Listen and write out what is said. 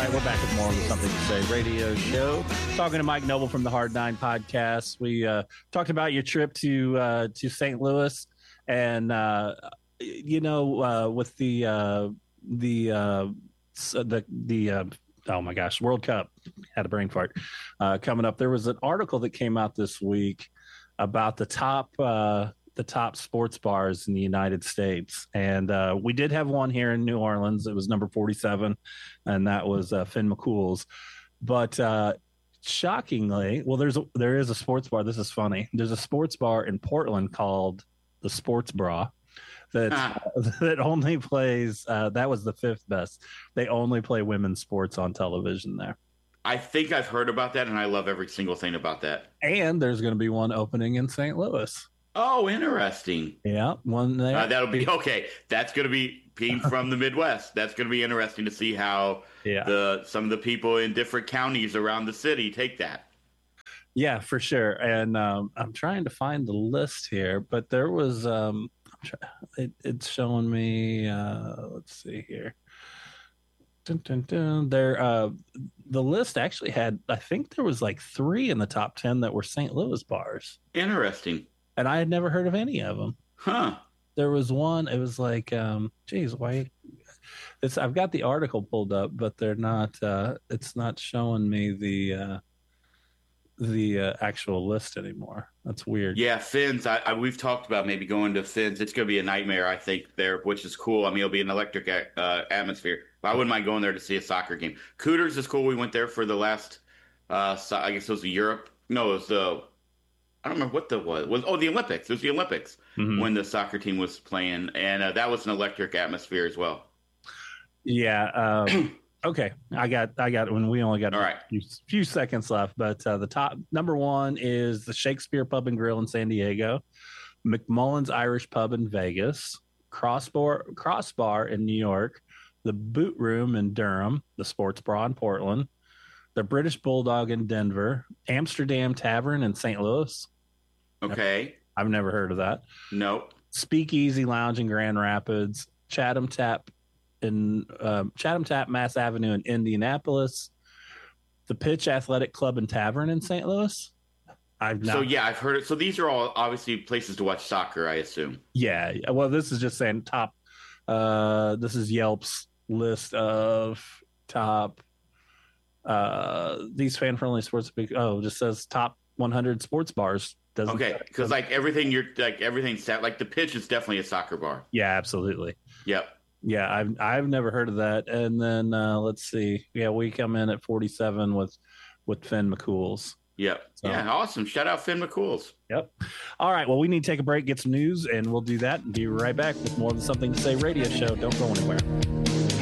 right, we're back with more of the Something to Say radio show. Talking to Mike Noble from the Hard Nine podcast. We talked about your trip to St. Louis, and with the oh my gosh, World Cup, had a brain fart coming up. There was an article that came out this week about the top sports bars in the United States. And we did have one here in New Orleans. It was number 47, and that was Finn McCool's. But shockingly, well, there is a sports bar. This is funny. There's a sports bar in Portland called the Sports Bra that only plays, that was the fifth best. They only play women's sports on television there. I think I've heard about that, and I love every single thing about that. And there's going to be one opening in St. Louis. Oh, interesting. Yeah, one there. That'll be okay. That's going to be being from the Midwest. That's going to be interesting to see how some of the people in different counties around the city take that. Yeah, for sure. And I'm trying to find the list here, but there was it's showing me. Let's see here. Dun, dun, dun. There, the list actually had, I think there was like 3 in the top 10 that were St. Louis bars. Interesting. And I had never heard of any of them. Huh. There was one, it was like, why? I've got the article pulled up, but they're not, it's not showing me the actual list anymore. That's weird. Yeah, Finn's, we've talked about maybe going to Finn's. It's going to be a nightmare, I think, there, which is cool. I mean, it'll be an electric atmosphere. But I wouldn't mind going there to see a soccer game. Cooters is cool. We went there for the last, I guess it was the Europe. No, it was I don't remember what that was. The Olympics. It was the Olympics when the soccer team was playing, and that was an electric atmosphere as well. Yeah. Okay, I got when we only got a few seconds left, but the top number 1 is the Shakespeare Pub and Grill in San Diego, McMullen's Irish Pub in Vegas, Crossbar in New York, the Boot Room in Durham, the Sports Bra in Portland, the British Bulldog in Denver, Amsterdam Tavern in St. Louis. Okay. I've never heard of that. Nope. Speakeasy Lounge in Grand Rapids, Chatham Tap Mass Avenue in Indianapolis, the Pitch Athletic Club and Tavern in St. Louis. I've heard it. So these are all obviously places to watch soccer, I assume. Yeah. Well, this is just saying top. This is Yelp's list of top. These fan-friendly sports. Just says top 100 sports bars. Okay, because everything's set. Like the Pitch is definitely a soccer bar. Yeah, absolutely. Yep. Yeah, I've never heard of that. And then let's see. Yeah, we come in at 47 with Finn McCool's. Yep. So, yeah, awesome. Shout out Finn McCool's. Yep. All right. Well, we need to take a break, get some news, and we'll do that and be right back with more of the Something to Say radio show. Don't go anywhere.